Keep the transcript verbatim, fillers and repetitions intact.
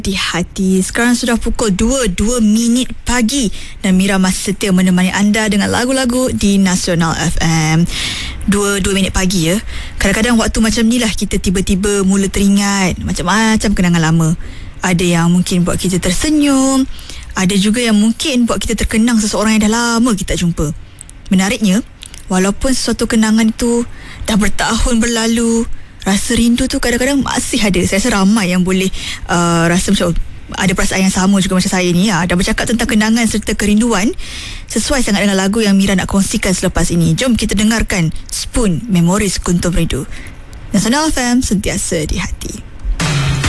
Di hati. Sekarang sudah pukul dua, dua minit pagi dan Mira masih setia menemani anda dengan lagu-lagu di Nasional F M. Dua, dua minit pagi ya. Kadang-kadang waktu macam ni lah kita tiba-tiba mula teringat macam-macam kenangan lama. Ada yang mungkin buat kita tersenyum, ada juga yang mungkin buat kita terkenang seseorang yang dah lama kita tak jumpa. Menariknya, walaupun sesuatu kenangan itu dah bertahun berlalu, rasa rindu tu kadang-kadang masih ada. Saya rasa ramai yang boleh uh, rasa macam ada perasaan yang sama juga macam saya ni ya. Dan bercakap tentang kenangan serta kerinduan, sesuai sangat dengan lagu yang Mira nak kongsikan selepas ini. Jom kita dengarkan Spoon, Memories Kuntum Rindu. Nasional F M, sentiasa di hati.